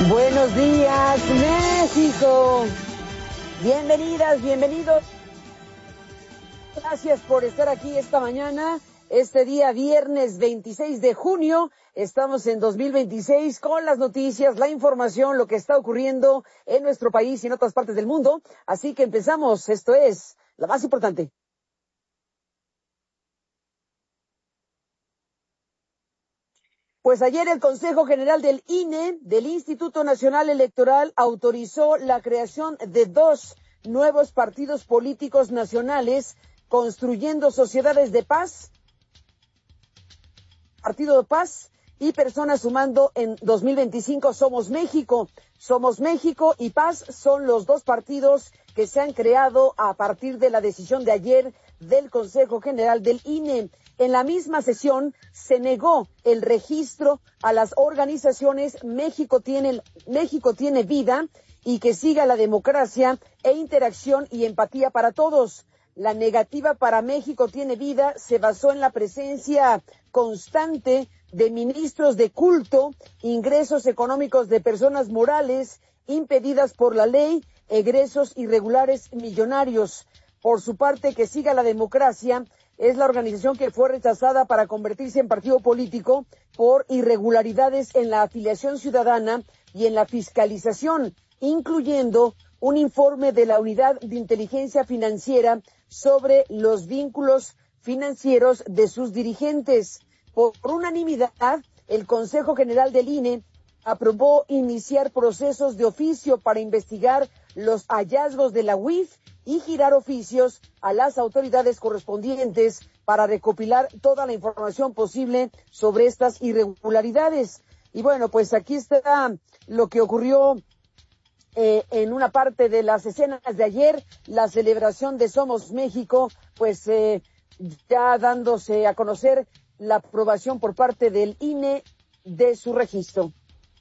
Buenos días, México. Bienvenidas, bienvenidos. Gracias por estar aquí esta mañana, este día viernes 26 de junio. Estamos en 2026 con las noticias, la información, lo que está ocurriendo en nuestro país y en otras partes del mundo. Así que empezamos. Esto es lo más importante. Pues ayer el Consejo General del INE, del Instituto Nacional Electoral, autorizó la creación de 2 nuevos partidos políticos nacionales, Construyendo Sociedades de Paz, Partido de Paz, y Personas Sumando en 2025 Somos México. Somos México y Paz son los 2 partidos que se han creado a partir de la decisión de ayer del Consejo General del INE. En la misma sesión se negó el registro a las organizaciones México tiene vida y que siga la democracia e interacción y empatía para todos. La negativa para México tiene vida se basó en la presencia constante de ministros de culto, ingresos económicos de personas morales impedidas por la ley, egresos irregulares millonarios. Por su parte, que siga la democracia es la organización que fue rechazada para convertirse en partido político por irregularidades en la afiliación ciudadana y en la fiscalización, incluyendo un informe de la Unidad de Inteligencia Financiera sobre los vínculos financieros de sus dirigentes. Por unanimidad, el Consejo General del INE aprobó iniciar procesos de oficio para investigar los hallazgos de la UIF y girar oficios a las autoridades correspondientes para recopilar toda la información posible sobre estas irregularidades. Y bueno, pues aquí está lo que ocurrió en una parte de las escenas de ayer, la celebración de Somos México, pues ya dándose a conocer la aprobación por parte del INE de su registro.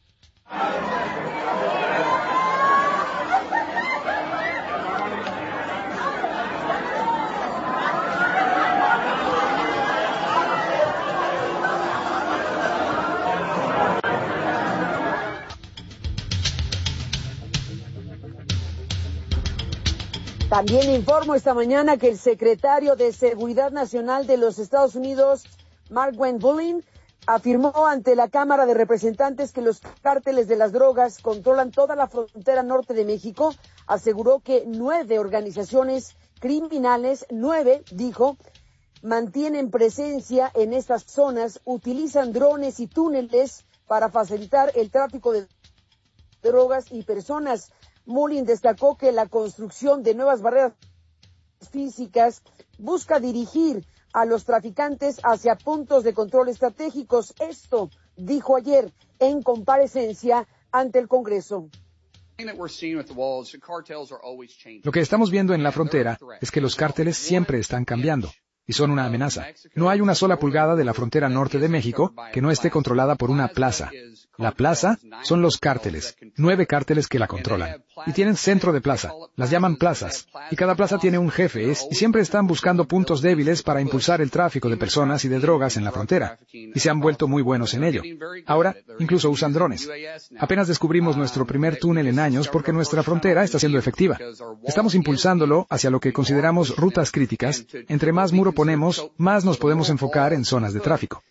También informo esta mañana que el secretario de Seguridad Nacional de los Estados Unidos, Mark Bulin, afirmó ante la Cámara de Representantes que los cárteles de las drogas controlan toda la frontera norte de México. Aseguró que 9 organizaciones criminales, 9, dijo, mantienen presencia en estas zonas, utilizan drones y túneles para facilitar el tráfico de drogas y personas. Mullin destacó que la construcción de nuevas barreras físicas busca dirigir a los traficantes hacia puntos de control estratégicos. Esto dijo ayer en comparecencia ante el Congreso. Lo que estamos viendo en la frontera es que los cárteles siempre están cambiando y son una amenaza. No hay una sola pulgada de la frontera norte de México que no esté controlada por una plaza. La plaza son los cárteles, 9 cárteles que la controlan. Y tienen centro de plaza, las llaman plazas. Y cada plaza tiene un jefe y siempre están buscando puntos débiles para impulsar el tráfico de personas y de drogas en la frontera. Y se han vuelto muy buenos en ello. Ahora, incluso usan drones. Apenas descubrimos nuestro primer túnel en años porque nuestra frontera está siendo efectiva. Estamos impulsándolo hacia lo que consideramos rutas críticas. Entre más muro ponemos, más nos podemos enfocar en zonas de tráfico.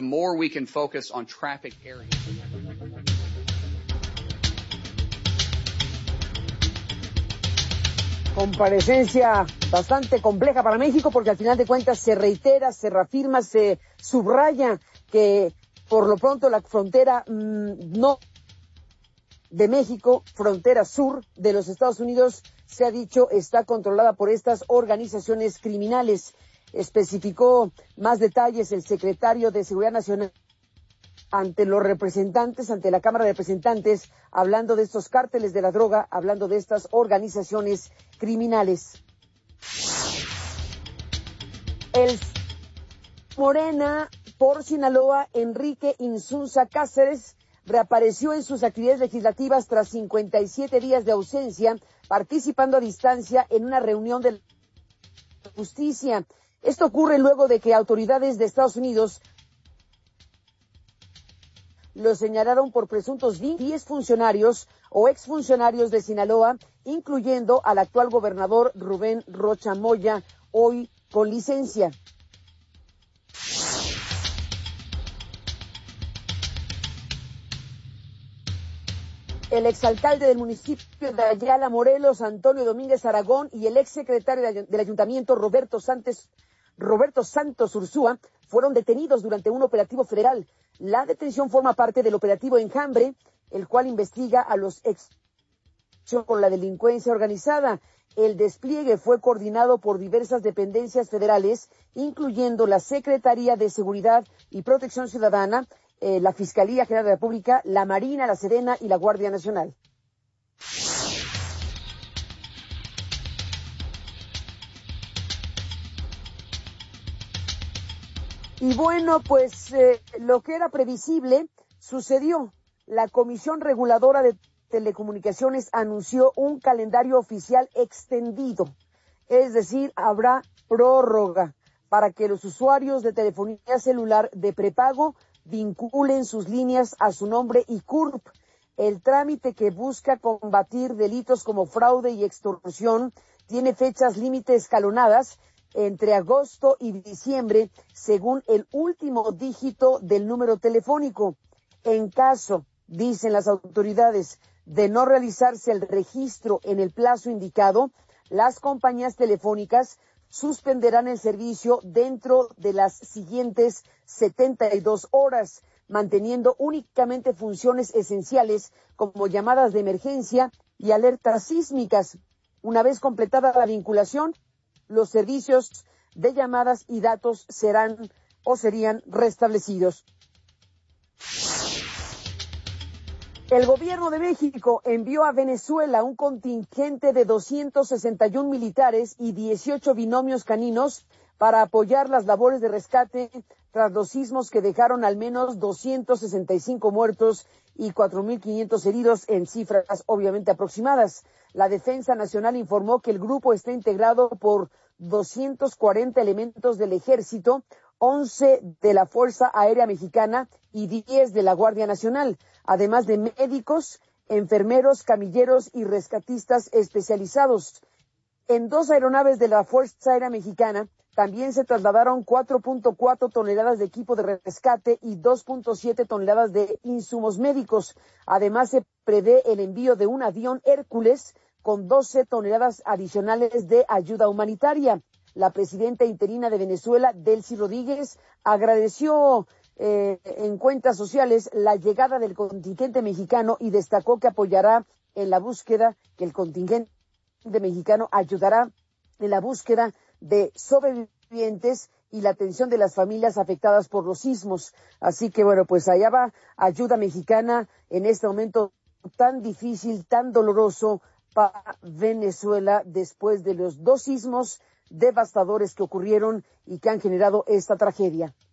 Comparecencia bastante compleja para México porque al final de cuentas se reitera, se reafirma, se subraya que por lo pronto la frontera no de México, frontera sur de los Estados Unidos, se ha dicho está controlada por estas organizaciones criminales. Especificó más detalles el secretario de Seguridad Nacional ante los representantes, ante la Cámara de Representantes, hablando de estos cárteles de la droga, hablando de estas organizaciones criminales. El Morena por Sinaloa, Enrique Insunza Cáceres, reapareció en sus actividades legislativas tras 57 días de ausencia, participando a distancia en una reunión de justicia. Esto ocurre luego de que autoridades de Estados Unidos lo señalaron por presuntos 10 funcionarios o exfuncionarios de Sinaloa, incluyendo al actual gobernador Rubén Rocha Moya, hoy con licencia. El exalcalde del municipio de Ayala, Morelos, Antonio Domínguez Aragón, y el exsecretario del ayuntamiento, Roberto Santos Ursúa, fueron detenidos durante un operativo federal. La detención forma parte del operativo Enjambre, el cual investiga a los ex con la delincuencia organizada. El despliegue fue coordinado por diversas dependencias federales, incluyendo la Secretaría de Seguridad y Protección Ciudadana, la Fiscalía General de la República, la Marina, la Sedena y la Guardia Nacional. Y bueno, pues lo que era previsible sucedió. La Comisión Reguladora de Telecomunicaciones anunció un calendario oficial extendido, es decir, habrá prórroga para que los usuarios de telefonía celular de prepago vinculen sus líneas a su nombre y CURP. El trámite, que busca combatir delitos como fraude y extorsión, tiene fechas límite escalonadas entre agosto y diciembre, según el último dígito del número telefónico. En caso, dicen las autoridades, de no realizarse el registro en el plazo indicado, las compañías telefónicas suspenderán el servicio dentro de las siguientes 72 horas, manteniendo únicamente funciones esenciales como llamadas de emergencia y alertas sísmicas. Una vez completada la vinculación, los servicios de llamadas y datos serían restablecidos. El gobierno de México envió a Venezuela un contingente de 261 militares y 18 binomios caninos para apoyar las labores de rescate tras los sismos que dejaron al menos 265 muertos y 4.500 heridos, en cifras obviamente aproximadas. La Defensa Nacional informó que el grupo está integrado por 240 elementos del Ejército, 11 de la Fuerza Aérea Mexicana y 10 de la Guardia Nacional, además de médicos, enfermeros, camilleros y rescatistas especializados. En 2 aeronaves de la Fuerza Aérea Mexicana también se trasladaron 4.4 toneladas de equipo de rescate y 2.7 toneladas de insumos médicos. Además, se prevé el envío de un avión Hércules con 12 toneladas adicionales de ayuda humanitaria. La presidenta interina de Venezuela, Delcy Rodríguez, agradeció en cuentas sociales la llegada del contingente mexicano y destacó que apoyará en la búsqueda, que el contingente mexicano ayudará en la búsqueda de sobrevivientes y la atención de las familias afectadas por los sismos. Así que bueno, pues allá va ayuda mexicana en este momento tan difícil, tan doloroso para Venezuela, después de los 2 sismos devastadores que ocurrieron y que han generado esta tragedia.